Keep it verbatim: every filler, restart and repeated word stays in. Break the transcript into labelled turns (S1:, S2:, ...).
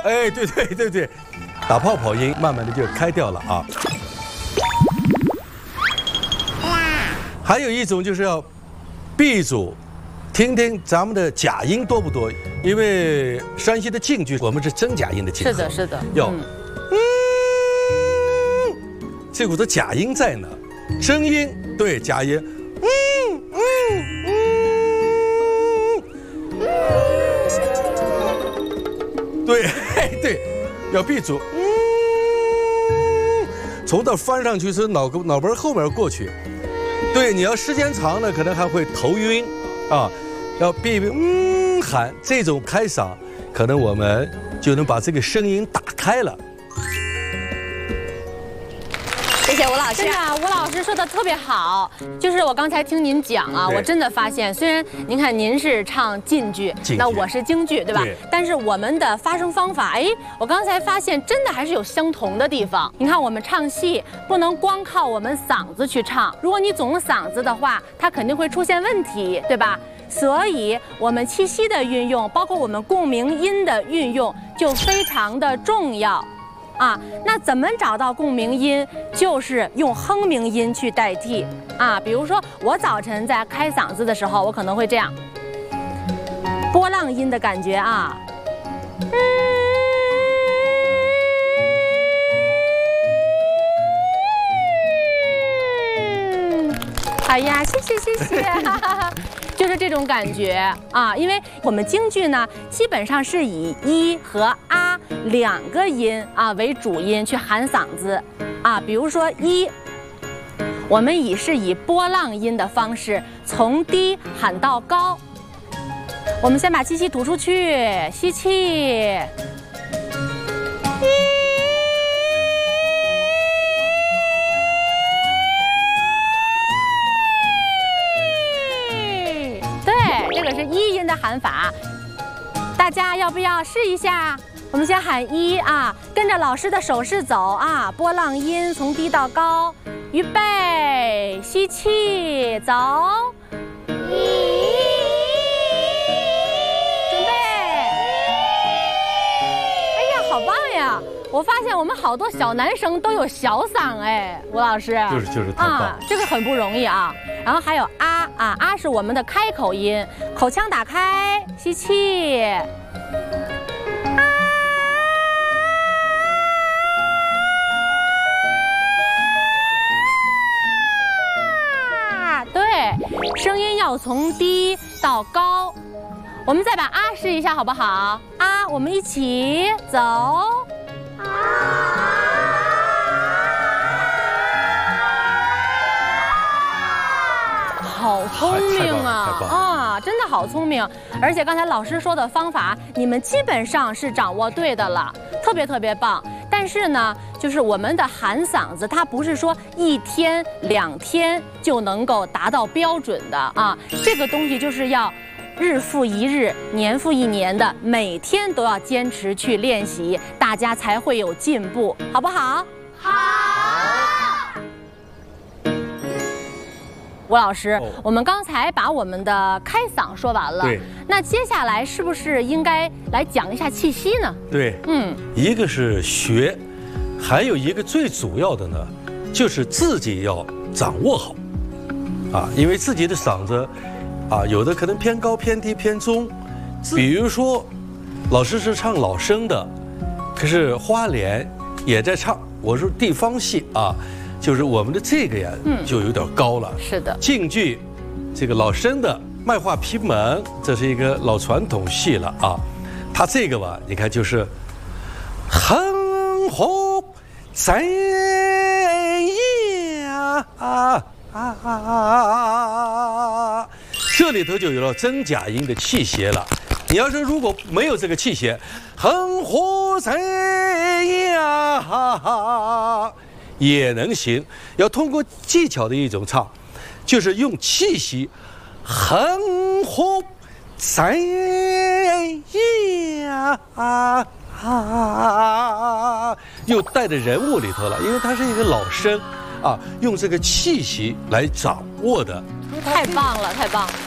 S1: 哎，对对对对，打泡泡音，慢慢的就开掉了啊。还有一种就是要闭住，听听咱们的假音多不多，因为山西的京剧我们是真假音的结合。
S2: 是的，是的。
S1: 要，嗯，这股子假音在呢，声音对假音，嗯嗯嗯，对对，要闭住，嗯，从这翻上去是脑脑门后面过去。对，你要时间长了，可能还会头晕，啊，要闭闭嗯喊这种开嗓，可能我们就能把这个声音打开了。
S2: 谢谢吴老师。真的，吴老师说的特别好。就是我刚才听您讲啊，我真的发现，虽然您看您是唱晋剧，那我是京剧，对吧？对。但是我们的发声方法，哎，我刚才发现真的还是有相同的地方。你看，我们唱戏不能光靠我们嗓子去唱，如果你总嗓子的话，它肯定会出现问题，对吧？所以，我们气息的运用，包括我们共鸣音的运用，就非常的重要。啊，那怎么找到共鸣音？就是用哼鸣音去代替啊。比如说，我早晨在开嗓子的时候，我可能会这样，波浪音的感觉啊。嗯，哎呀，谢谢谢谢。就是这种感觉啊，因为我们京剧呢，基本上是以一和啊两个音啊为主音去喊嗓子啊。比如说一，我们以是以波浪音的方式从低喊到高。我们先把气息吐出去，吸气。这个是一音的喊法，大家要不要试一下？我们先喊一啊，跟着老师的手势走啊，波浪音从低到高，预备，吸气，走，准备。哎呀，好棒呀！我发现我们好多小男生都有小嗓哎，吴老师。
S1: 就是就是太棒了，
S2: 这个很不容易啊。然后还有啊啊啊是我们的开口音，口腔打开，吸气，啊，对，声音要从低到高。我们再把啊试一下好不好？啊，我们一起走，啊。好聪明啊！啊，真的好聪明！而且刚才老师说的方法，你们基本上是掌握对的了，特别特别棒。但是呢，就是我们的喊嗓子，它不是说一天两天就能够达到标准的啊，这个东西就是要日复一日、年复一年的，每天都要坚持去练习，大家才会有进步，好不好？好。吴老师，哦、我们刚才把我们的开嗓说完了，对，那接下来是不是应该来讲一下气息呢？
S1: 对，嗯，一个是学，还有一个最主要的呢，就是自己要掌握好，啊，因为自己的嗓子，啊，有的可能偏高、偏低、偏中，比如说，老师是唱老生的，可是花脸也在唱，我说地方戏啊。就是我们的这个呀，嗯，就有点高了。
S2: 是的，
S1: 京剧，这个老生的卖画皮门，这是一个老传统戏了啊。他这个吧，你看就是横河在呀啊啊，这里头就有了真假音的气谐了。你要是如果没有这个气谐，横河在呀。也能行，要通过技巧的一种唱，就是用气息横河在呀啊啊，又带着人物里头了，因为他是一个老生啊，用这个气息来掌握的，
S2: 太棒了，太棒了。